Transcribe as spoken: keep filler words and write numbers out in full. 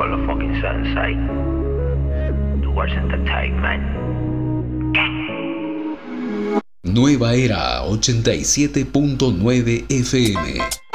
motherfucking sensei. Towards entertainment. Nueva Era ochenta y siete punto nueve F M.